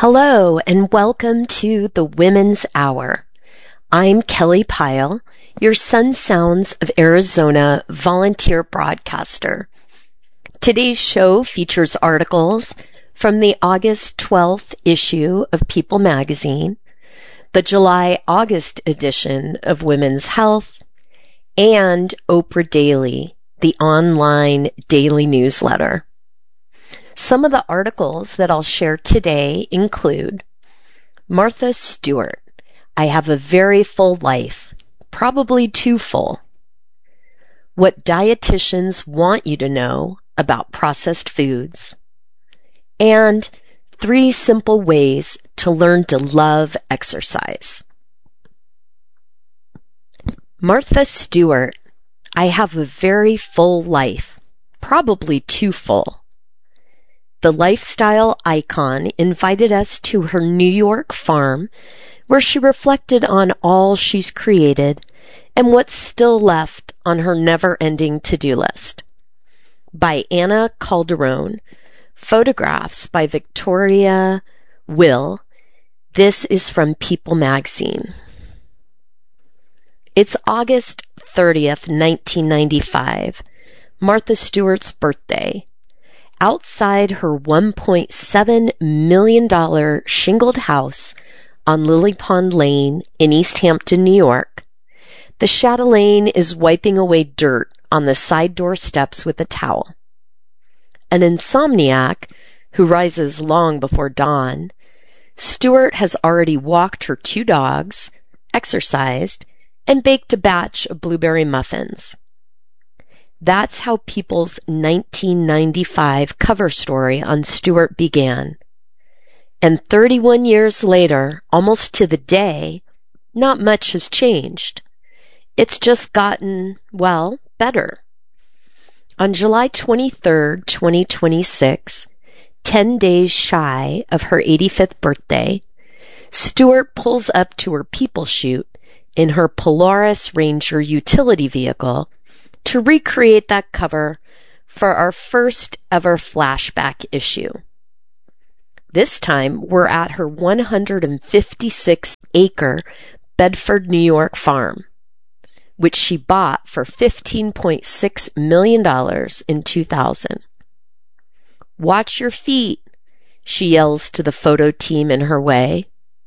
Hello and welcome to the Women's Hour. I'm Kelly Pyle, your Sun Sounds of Arizona volunteer broadcaster. Today's show features articles from the August 12th issue of People magazine, the July-August edition of Women's Health, and Oprah Daily, the online daily newsletter. Some of the articles that I'll share today include Martha Stewart, I have a very full life, probably too full. What dietitians want you to know about processed foods. And 3 simple ways to learn to love exercise. Martha Stewart, I have a very full life, probably too full. The lifestyle icon invited us to her New York farm where she reflected on all she's created and what's still left on her never-ending to-do list. By Anna Calderon, photographs by Victoria Will. This is from People magazine. It's August 30th, 1995, Martha Stewart's birthday. Outside her $1.7 million shingled house on Lily Pond Lane in East Hampton, New York, the chatelaine is wiping away dirt on the side door steps with a towel. An insomniac who rises long before dawn, Stewart has already walked her 2 dogs, exercised, and baked a batch of blueberry muffins. That's how People's 1995 cover story on Stewart began. And 31 years later, almost to the day, not much has changed. It's just gotten, well, better. On July 23rd, 2026, 10 days shy of her 85th birthday, Stewart pulls up to her People shoot in her Polaris Ranger utility vehicle to recreate that cover for our first ever flashback issue. This time, we're at her 156-acre Bedford, New York farm, which she bought for $15.6 million in 2000. Watch your feet, she yells to the photo team in her way.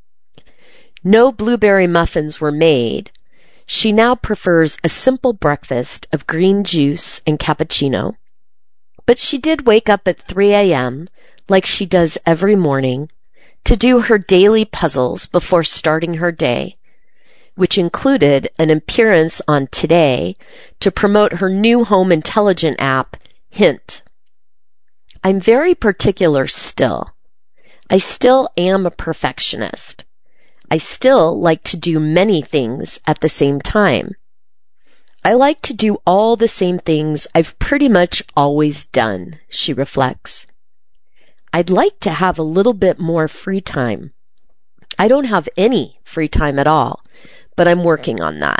No blueberry muffins were made. She now prefers a simple breakfast of green juice and cappuccino. But she did wake up at 3 a.m., like she does every morning, to do her daily puzzles before starting her day, which included an appearance on Today to promote her new home intelligent app, Hint. I'm very particular still. I still am a perfectionist. I still like to do many things at the same time. I like to do all the same things I've pretty much always done, she reflects. I'd like to have a little bit more free time. I don't have any free time at all, but I'm working on that.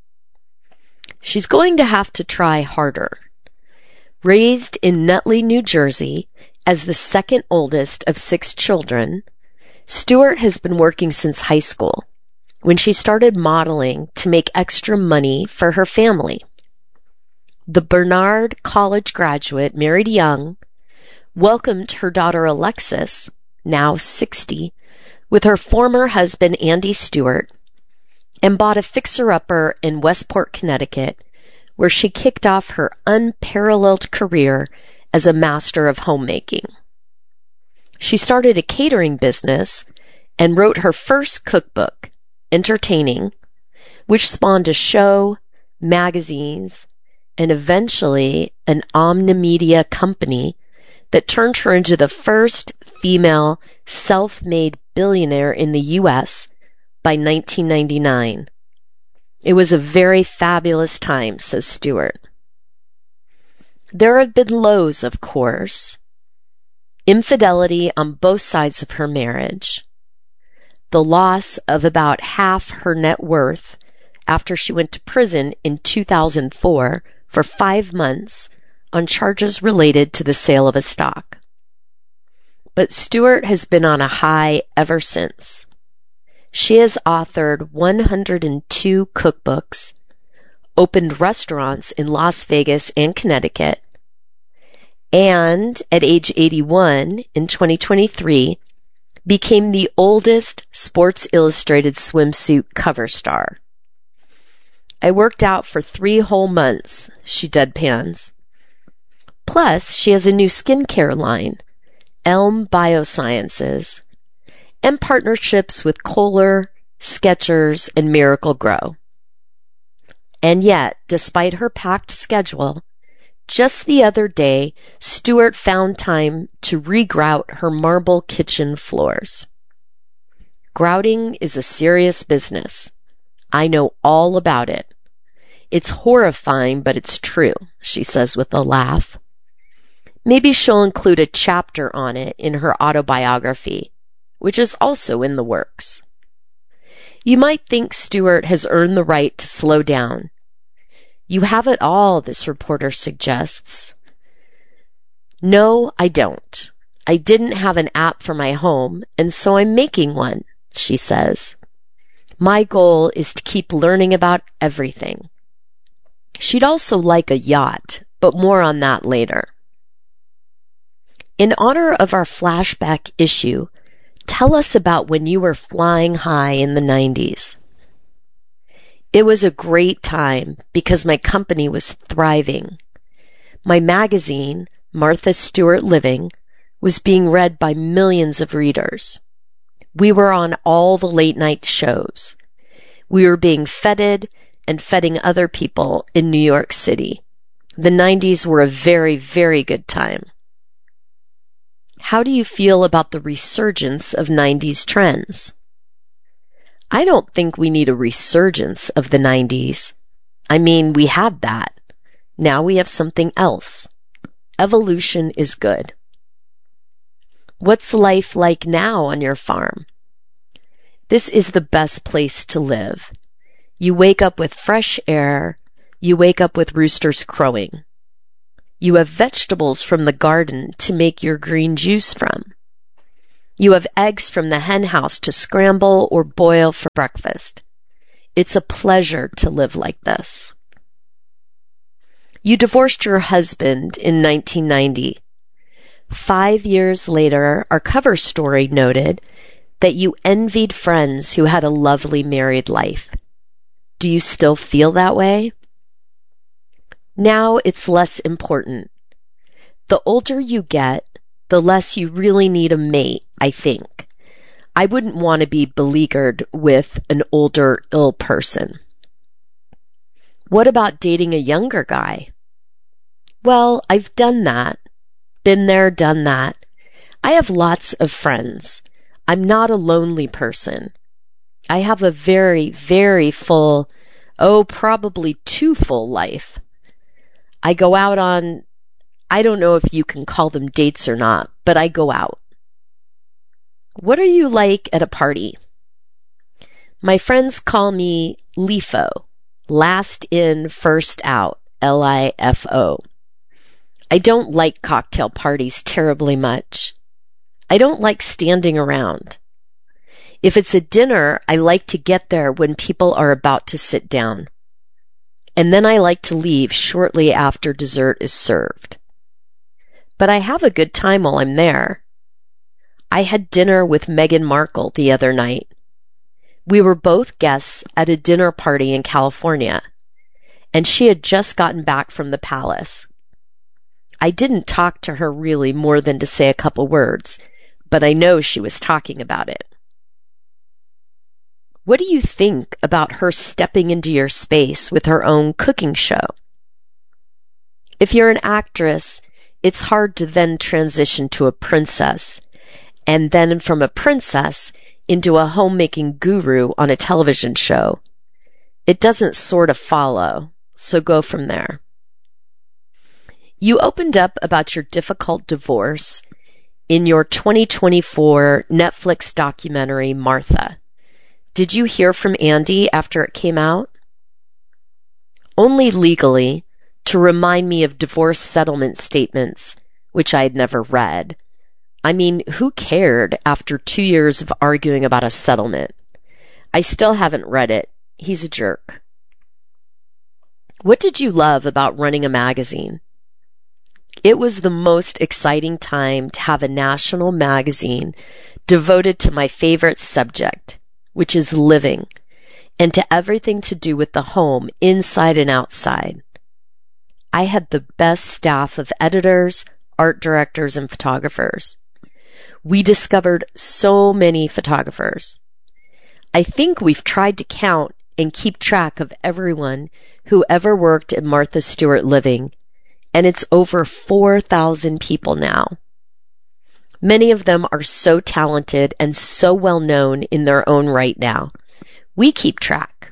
She's going to have to try harder. Raised in Nutley, New Jersey, as the second oldest of 6 children, Stewart has been working since high school, when she started modeling to make extra money for her family. The Bernard College graduate married young, welcomed her daughter Alexis, now 60, with her former husband Andy Stewart, and bought a fixer-upper in Westport, Connecticut, where she kicked off her unparalleled career as a master of homemaking. She started a catering business and wrote her first cookbook, Entertaining, which spawned a show, magazines, and eventually an omnimedia company that turned her into the first female self-made billionaire in the U.S. by 1999. It was a very fabulous time, says Stewart. There have been lows, of course. Infidelity on both sides of her marriage, the loss of about half her net worth after she went to prison in 2004 for 5 months on charges related to the sale of a stock. but Stewart has been on a high ever since. She has authored 102 cookbooks, opened restaurants in Las Vegas and Connecticut, and at age 81 in 2023, became the oldest Sports Illustrated swimsuit cover star. I worked out for 3 whole months, she deadpans. Plus, she has a new skincare line, Elm Biosciences, and partnerships with Kohler, Skechers, and Miracle-Gro. And yet, despite her packed schedule, just the other day, Stewart found time to regrout her marble kitchen floors. Grouting is a serious business. I know all about it. It's horrifying, but it's true, she says with a laugh. Maybe she'll include a chapter on it in her autobiography, which is also in the works. You might think Stewart has earned the right to slow down. You have it all, this reporter suggests. No, I don't. I didn't have an app for my home, and so I'm making one, she says. My goal is to keep learning about everything. She'd also like a yacht, but more on that later. In honor of our flashback issue, tell us about when you were flying high in the 90s. It was a great time because my company was thriving. My magazine, Martha Stewart Living, was being read by millions of readers. We were on all the late-night shows. We were being feted and feting other people in New York City. The 90s were a very, very good time. How do you feel about the resurgence of 90s trends? I don't think we need a resurgence of the 90s. I mean, we had that. Now we have something else. Evolution is good. What's life like now on your farm? This is the best place to live. You wake up with fresh air. You wake up with roosters crowing. You have vegetables from the garden to make your green juice from. You have eggs from the hen house to scramble or boil for breakfast. It's a pleasure to live like this. You divorced your husband in 1990. 5 years later, our cover story noted that you envied friends who had a lovely married life. Do you still feel that way? Now it's less important. The older you get, the less you really need a mate, I think. I wouldn't want to be beleaguered with an older, ill person. What about dating a younger guy? Well, I've done that. Been there, done that. I have lots of friends. I'm not a lonely person. I have a very, very full, probably too full life. I go out on, I don't know if you can call them dates or not, but I go out. What are you like at a party? My friends call me LIFO, last in, first out, LIFO. I don't like cocktail parties terribly much. I don't like standing around. If it's a dinner, I like to get there when people are about to sit down. And then I like to leave shortly after dessert is served. But I have a good time while I'm there. I had dinner with Meghan Markle the other night. We were both guests at a dinner party in California, and she had just gotten back from the palace. I didn't talk to her really more than to say a couple words, but I know she was talking about it. What do you think about her stepping into your space with her own cooking show? If you're an actress, it's hard to then transition to a princess, and then from a princess into a homemaking guru on a television show. It doesn't sort of follow, so go from there. You opened up about your difficult divorce in your 2024 Netflix documentary, Martha. Did you hear from Andy after it came out? Only legally, to remind me of divorce settlement statements, which I had never read. I mean, who cared after 2 years of arguing about a settlement? I still haven't read it. He's a jerk. What did you love about running a magazine? It was the most exciting time to have a national magazine devoted to my favorite subject, which is living, and to everything to do with the home, inside and outside. I had the best staff of editors, art directors, and photographers. We discovered so many photographers. I think we've tried to count and keep track of everyone who ever worked at Martha Stewart Living, and it's over 4,000 people now. Many of them are so talented and so well known in their own right now. We keep track.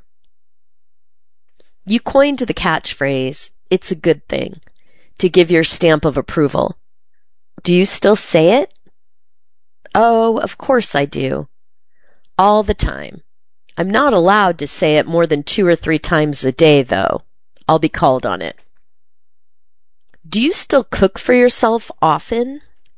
You coined the catchphrase, "It's a good thing," to give your stamp of approval. Do you still say it? Oh, of course I do. All the time. I'm not allowed to say it more than 2 or 3 times a day, though. I'll be called on it. Do you still cook for yourself often?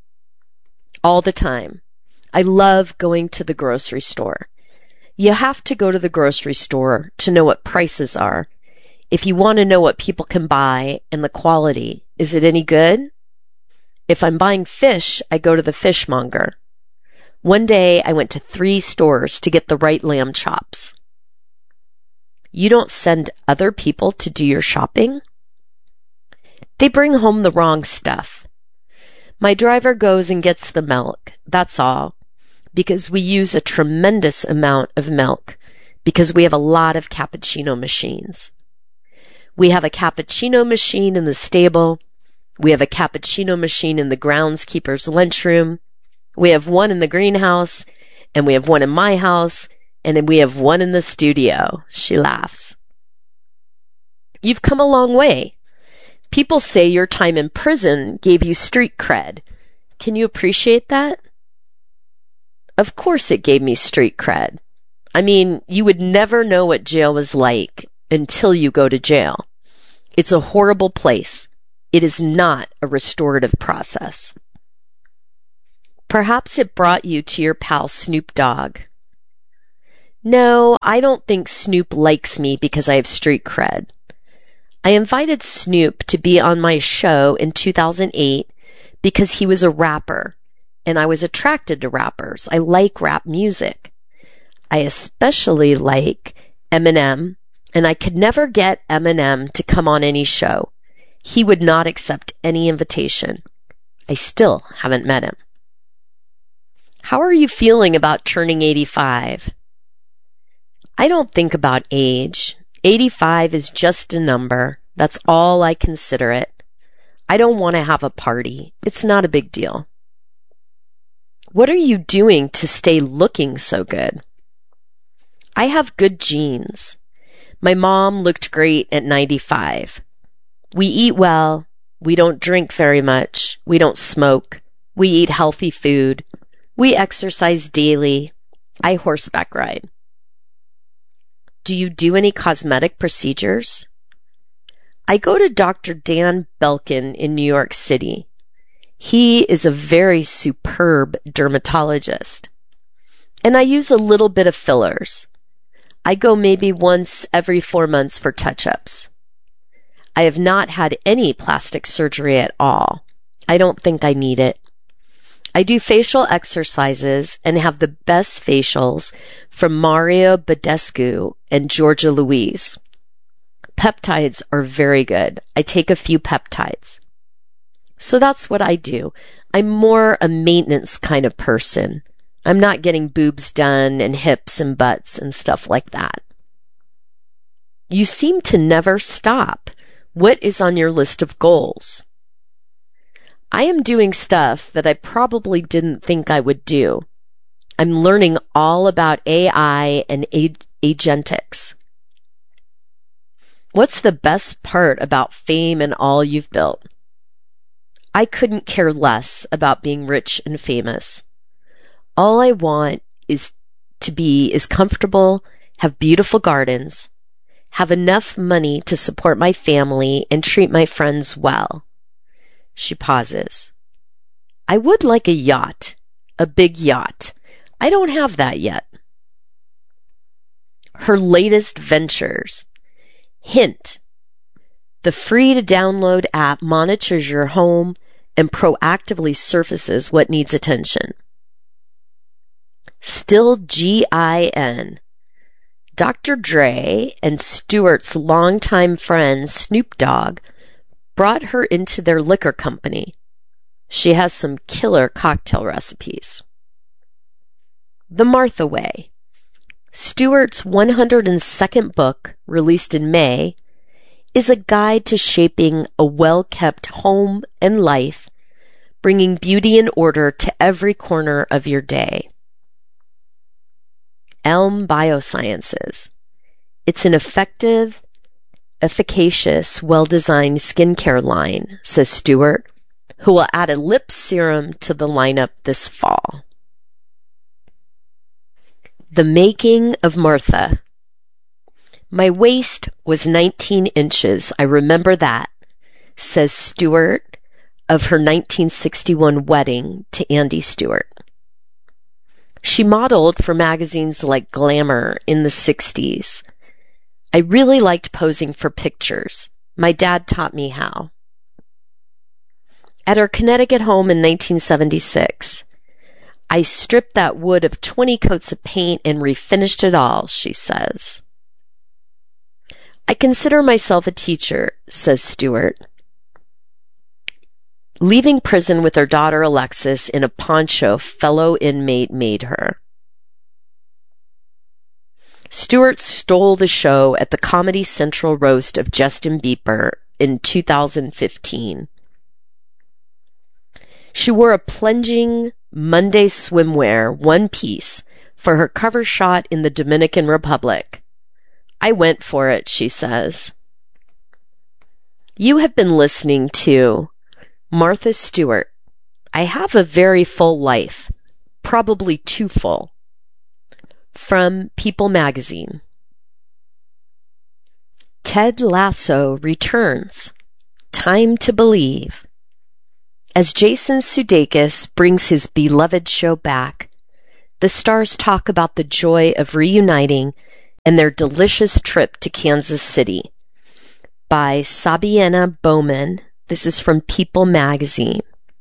All the time. I love going to the grocery store. You have to go to the grocery store to know what prices are. If you want to know what people can buy and the quality, is it any good? If I'm buying fish, I go to the fishmonger. One day I went to 3 stores to get the right lamb chops. You don't send other people to do your shopping? They bring home the wrong stuff. My driver goes and gets the milk, that's all, because we use a tremendous amount of milk, because we have a lot of cappuccino machines. We have a cappuccino machine in the stable. We have a cappuccino machine in the groundskeeper's lunchroom. We have one in the greenhouse, and we have one in my house, and then we have one in the studio. She laughs. You've come a long way. People say your time in prison gave you street cred. Can you appreciate that? Of course it gave me street cred. I mean, you would never know what jail was like until you go to jail. It's a horrible place. It is not a restorative process. Perhaps it brought you to your pal Snoop Dogg. No, I don't think Snoop likes me because I have street cred. I invited Snoop to be on my show in 2008 because he was a rapper, and I was attracted to rappers. I like rap music. I especially like Eminem, and I could never get Eminem to come on any show. He would not accept any invitation. I still haven't met him. How are you feeling about turning 85? I don't think about age. 85 is just a number. That's all I consider it. I don't want to have a party. It's not a big deal. What are you doing to stay looking so good? I have good genes. My mom looked great at 95. We eat well. We don't drink very much. We don't smoke. We eat healthy food. We exercise daily. I horseback ride. Do you do any cosmetic procedures? I go to Dr. Dan Belkin in New York City. He is a very superb dermatologist. And I use a little bit of fillers. I go maybe once every 4 months for touch-ups. I have not had any plastic surgery at all. I don't think I need it. I do facial exercises and have the best facials from Mario Badescu and Georgia Louise. Peptides are very good. I take a few peptides. So that's what I do. I'm more a maintenance kind of person. I'm not getting boobs done and hips and butts and stuff like that. You seem to never stop. What is on your list of goals? I am doing stuff that I probably didn't think I would do. I'm learning all about AI and agentics. What's the best part about fame and all you've built? I couldn't care less about being rich and famous. All I want is to be comfortable, have beautiful gardens, have enough money to support my family, and treat my friends well. She pauses. I would like a yacht, a big yacht. I don't have that yet. Her latest ventures. Hint. The free-to-download app monitors your home and proactively surfaces what needs attention. Still GIN. Dr. Dre and Stewart's longtime friend Snoop Dogg brought her into their liquor company. She has some killer cocktail recipes. The Martha Way. Stewart's 102nd book, released in May, is a guide to shaping a well-kept home and life, bringing beauty and order to every corner of your day. Elm Biosciences. It's an effective, efficacious, well-designed skincare line, says Stewart, who will add a lip serum to the lineup this fall. The Making of Martha. My waist was 19 inches. I remember that, says Stewart of her 1961 wedding to Andy Stewart. She modeled for magazines like Glamour in the 60s. I really liked posing for pictures. My dad taught me how. At her Connecticut home in 1976, I stripped that wood of 20 coats of paint and refinished it all, she says. I consider myself a teacher, says Stewart. Leaving prison with her daughter Alexis in a poncho fellow inmate made her. Stewart stole the show at the Comedy Central roast of Justin Bieber in 2015. She wore a plunging Monday swimwear one-piece for her cover shot in the Dominican Republic. I went for it, she says. You have been listening to Martha Stewart. I have a very full life, probably too full. From People magazine. Ted Lasso returns. Time to believe. As Jason Sudeikis brings his beloved show back, the stars talk about the joy of reuniting and their delicious trip to Kansas City. By Sabiena Bowman. This is from People magazine.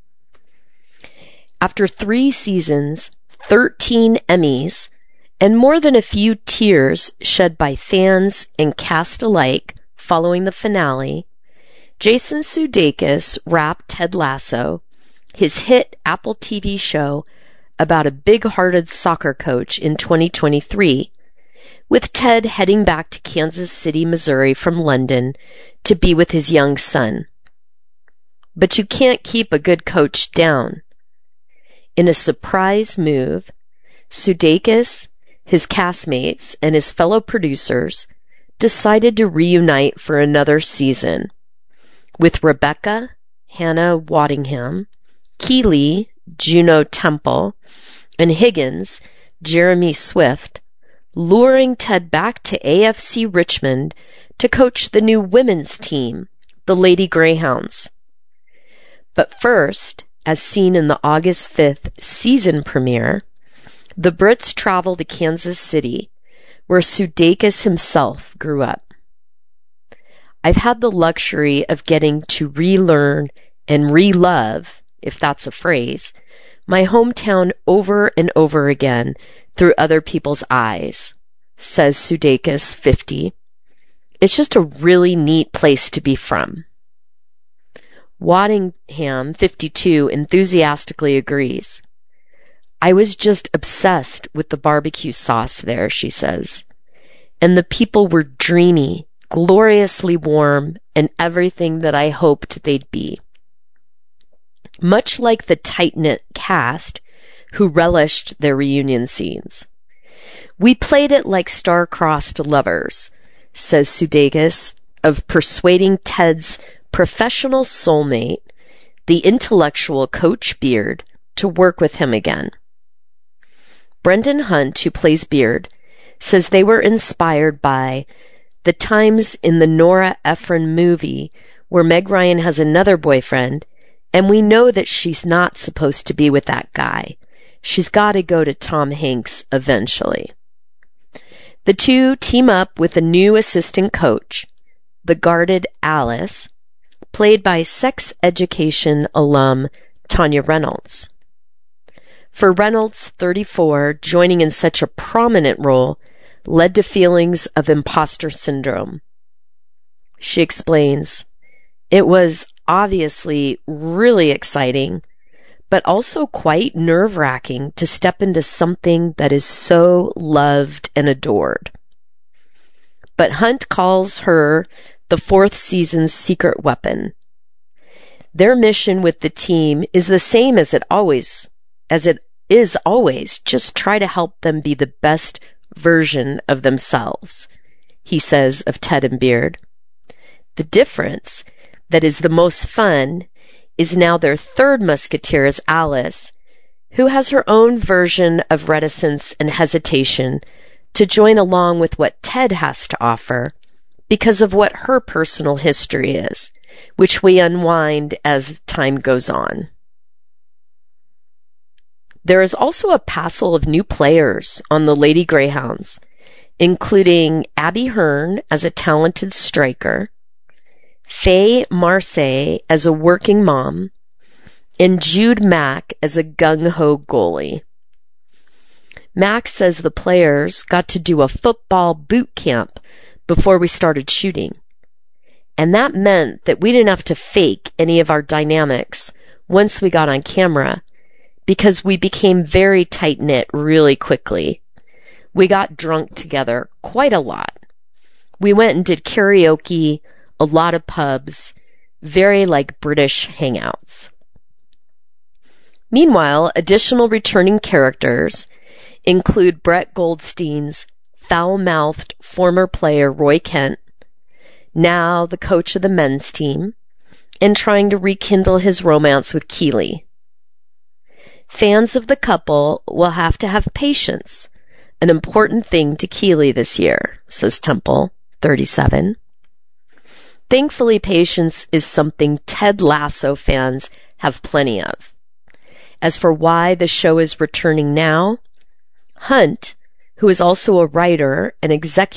After 3 seasons, 13 Emmys, and more than a few tears shed by fans and cast alike following the finale, Jason Sudeikis wrapped Ted Lasso, his hit Apple TV show about a big-hearted soccer coach, in 2023, with Ted heading back to Kansas City, Missouri from London to be with his young son. But you can't keep a good coach down. In a surprise move, Sudeikis, his castmates, and his fellow producers decided to reunite for another season, with Rebecca, Hannah Waddingham, Keeley, Juno Temple, and Higgins, Jeremy Swift, luring Ted back to AFC Richmond to coach the new women's team, the Lady Greyhounds. But first, as seen in the August 5th season premiere, the Brits travel to Kansas City, where Sudeikis himself grew up. I've had the luxury of getting to relearn and re-love, if that's a phrase, my hometown over and over again through other people's eyes, says Sudeikis, 50. It's just a really neat place to be from. Waddingham, 52, enthusiastically agrees. I was just obsessed with the barbecue sauce there, she says. And the people were dreamy, gloriously warm, and everything that I hoped they'd be. Much like the tight-knit cast who relished their reunion scenes. We played it like star-crossed lovers, says Sudeikis, of persuading Ted's professional soulmate, the intellectual Coach Beard, to work with him again. Brendan Hunt, who plays Beard, says they were inspired by the times in the Nora Ephron movie where Meg Ryan has another boyfriend And we know that she's not supposed to be with that guy. She's got to go to Tom Hanks eventually. The two team up with a new assistant coach, the guarded Alice, played by sex education alum Tanya Reynolds. For Reynolds, 34, joining in such a prominent role led to feelings of imposter syndrome. She explains, "It was obviously really exciting, but also quite nerve-wracking to step into something that is so loved and adored." But Hunt calls her the fourth season's secret weapon. Their mission with the team is the same as it is always, just try to help them be the best version of themselves, he says of Ted and Beard. The difference that is the most fun is now their third musketeer is Alice, who has her own version of reticence and hesitation to join along with what Ted has to offer because of what her personal history is, which we unwind as time goes on. There is also a passel of new players on the Lady Greyhounds, including Abby Hearn as a talented striker, Faye Marsay as a working mom, and Jude Mack as a gung-ho goalie. Mack says the players got to do a football boot camp before we started shooting. And that meant that we didn't have to fake any of our dynamics once we got on camera, because we became very tight-knit really quickly. We got drunk together quite a lot. We went and did karaoke, a lot of pubs, very like British hangouts. Meanwhile, additional returning characters include Brett Goldstein's foul-mouthed former player Roy Kent, now the coach of the men's team, and trying to rekindle his romance with Keeley. Fans of the couple will have to have patience, an important thing to Keeley this year, says Temple, 37. Thankfully, patience is something Ted Lasso fans have plenty of. As for why the show is returning now, Hunt, who is also a writer and executive